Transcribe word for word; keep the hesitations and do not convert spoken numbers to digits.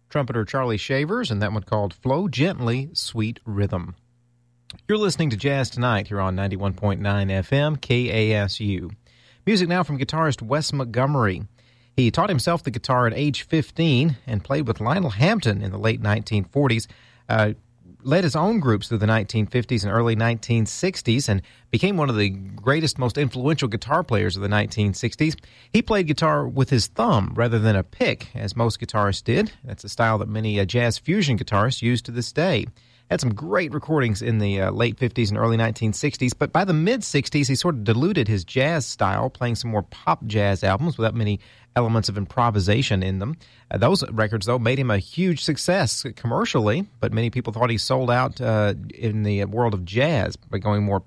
trumpeter Charlie Shavers, and that one called Flow Gently, Sweet Rhythm. You're listening to Jazz Tonight here on ninety-one point nine F M, K A S U. Music now from guitarist Wes Montgomery. He taught himself the guitar at age fifteen and played with Lionel Hampton in the late nineteen forties, uh, led his own groups through the nineteen fifties and early nineteen sixties, and became one of the greatest, most influential guitar players of the nineteen sixties. He played guitar with his thumb rather than a pick, as most guitarists did. That's a style that many uh, jazz fusion guitarists use to this day. Had some great recordings in the uh, late fifties and early nineteen sixties, but by the mid-sixties, he sort of diluted his jazz style, playing some more pop jazz albums without many elements of improvisation in them. Uh, those records, though, made him a huge success commercially, but many people thought he sold out uh, in the world of jazz by going more